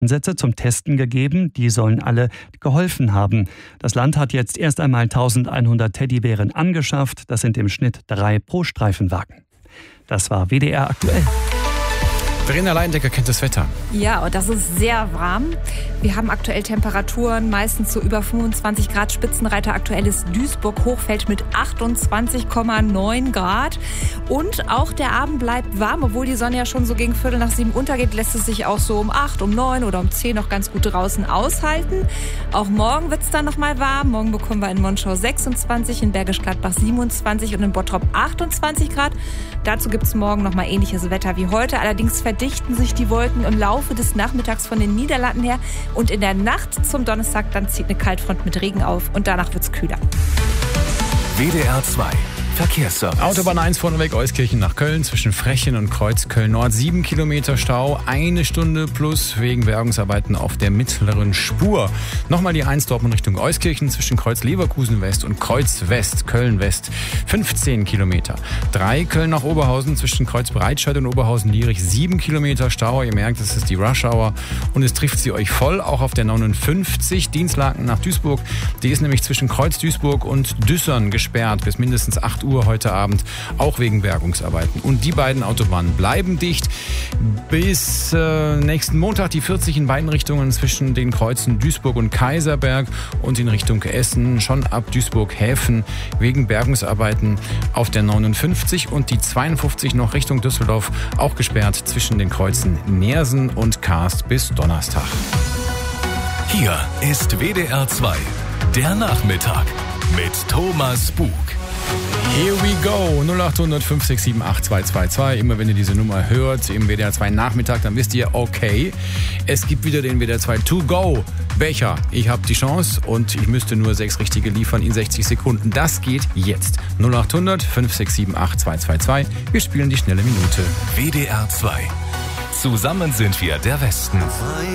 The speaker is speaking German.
Ansätze zum Testen gegeben, die sollen alle geholfen haben. Das Land hat jetzt erst einmal 1100 Teddybären angeschafft, das sind im Schnitt 3 pro Streifenwagen. Das war WDR aktuell. Verena Leindecker kennt das Wetter. Ja, und das ist sehr warm. Wir haben aktuell Temperaturen meistens so über 25 Grad. Spitzenreiter aktuell ist Duisburg-Hochfeld mit 28,9 Grad. Und auch der Abend bleibt warm, obwohl die Sonne ja schon so gegen 6:15 untergeht, lässt es sich auch so um 8, um 9 oder um 10 noch ganz gut draußen aushalten. Auch morgen wird es dann noch mal warm. Morgen bekommen wir in Monschau 26, in Bergisch Gladbach 27 und in Bottrop 28 Grad. Dazu gibt es morgen noch mal ähnliches Wetter wie heute. Allerdings verdichten sich die Wolken im Laufe des Nachmittags von den Niederlanden her. Und in der Nacht zum Donnerstag dann zieht eine Kaltfront mit Regen auf und danach wird es kühler. WDR 2 Verkehrsservice. Autobahn 1 vorneweg Euskirchen nach Köln zwischen Frechen und Kreuzköln Nord. 7 Kilometer Stau, 1 Stunde plus wegen Bergungsarbeiten auf der mittleren Spur. Nochmal die 1 Dortmund Richtung Euskirchen zwischen Kreuz Leverkusen West und Kreuz West, Köln West. 15 Kilometer. 3 Köln nach Oberhausen zwischen Kreuz Breitscheid und Oberhausen-Lierich. 7 Kilometer Stau. Ihr merkt, es ist die Rush Hour und es trifft sie euch voll. Auch auf der 59 Dienstlaken nach Duisburg. Die ist nämlich zwischen Kreuz Duisburg und Düssern gesperrt bis mindestens 8 Uhr heute Abend, auch wegen Bergungsarbeiten. Und die beiden Autobahnen bleiben dicht bis nächsten Montag. Die 40 in beiden Richtungen zwischen den Kreuzen Duisburg und Kaiserberg und in Richtung Essen, schon ab Duisburg-Häfen wegen Bergungsarbeiten auf der 59 und die 52 noch Richtung Düsseldorf, auch gesperrt zwischen den Kreuzen Neersen und Karst bis Donnerstag. Hier ist WDR 2, der Nachmittag mit Thomas Bug. Here we go, 0800 567 8222. Immer wenn ihr diese Nummer hört im WDR 2 Nachmittag, dann wisst ihr, okay, es gibt wieder den WDR 2 To-Go Becher. Ich habe die Chance und ich müsste nur 6 richtige liefern in 60 Sekunden. Das geht jetzt. 0800 567 8222. Wir spielen die schnelle Minute. WDR 2. Zusammen sind wir der Westen.